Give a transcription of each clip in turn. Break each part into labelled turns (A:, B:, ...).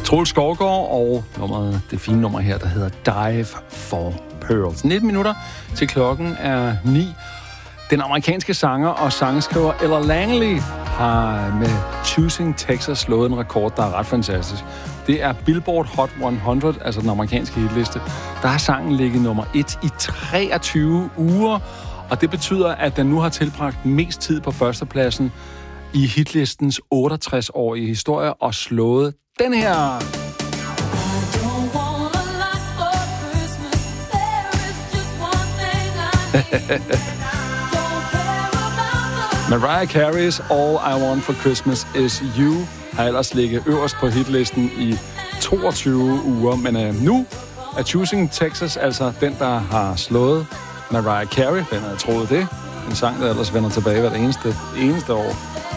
A: Troels Skovgaard og nummeret, det fine nummer her, der hedder Dive for Pearls. 19 minutter til klokken er 9. Den amerikanske sanger og sangskriver Ella Langley har med Choosing Texas slået en rekord, der er ret fantastisk. Det er Billboard Hot 100, altså den amerikanske hitliste. Der har sangen ligget nummer 1 i 23 uger, og det betyder, at den nu har tilbragt mest tid på førstepladsen i hitlistens 68-årige historie og slået den her. Mariah Carey's All I Want for Christmas Is You har ellers ligget øverst på hitlisten i 22 uger, men nu er Choosing Texas altså den, der har slået Mariah Carey. Hvem havde troet det? En sang, der ellers vender tilbage hvert eneste år.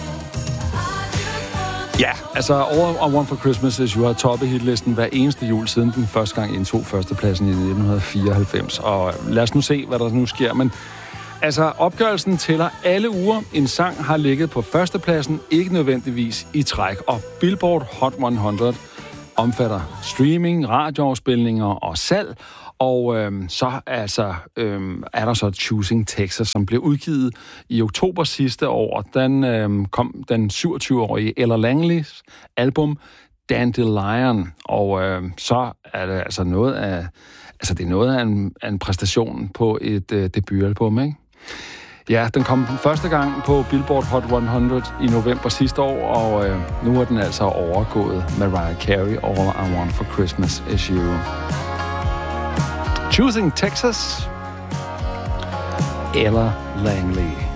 A: Ja, altså All I Want for Christmas Is You har toppet hitlisten hver eneste jul siden den første gang indtog førstepladsen i 1994. Og lad os nu se, hvad der nu sker. Men altså, opgørelsen tæller alle uger. En sang har ligget på førstepladsen, ikke nødvendigvis i træk. Og Billboard Hot 100 omfatter streaming, radioafspilninger og salg. Og så er der så Choosing Texas, som blev udgivet i oktober sidste år. Den kom den 27-årige Ella Langleys album Dandelion. Og så er det altså noget af en præstation på et debutalbum, ikke? Ja, den kom første gang på Billboard Hot 100 i november sidste år, og nu er den altså overgået Mariah Carey, All I Want for Christmas Is You. Choosing Texas, Ella Langley.